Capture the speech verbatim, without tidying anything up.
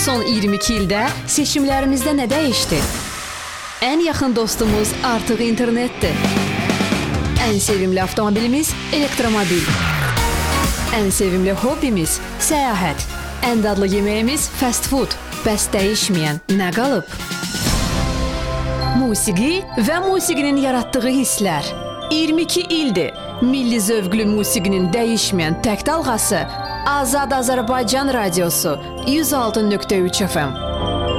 Son iyirmi iki ildə seçimlərimizdə nə dəyişdi? Ən yaxın dostumuz artıq internetdir. Ən sevimli avtomobilimiz elektromobil. Ən sevimli hobbimiz səyahət. Ən dadlı yeməyimiz fast food. Bəs dəyişməyən nə qalıb? Musiqi və musiqinin yaratdığı hisslər. iyirmi iki ildir milli zövqlü musiqinin dəyişməyən tək dalğası Azad Azərbaycan Radiosu yüz altı nöqtə üç F M.